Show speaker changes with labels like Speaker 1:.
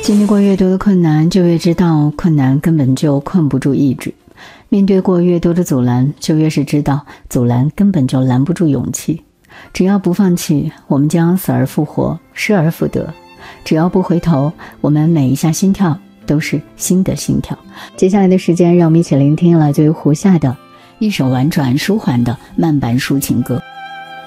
Speaker 1: 经历过越多的困难，就越知道困难根本就困不住意志；面对过越多的阻拦，就越是知道阻拦根本就拦不住勇气。只要不放弃，我们将死而复活，失而复得；只要不回头，我们每一下心跳都是新的心跳。接下来的时间，让我们一起聆听来自于胡夏的一首婉转舒缓的慢板抒情歌。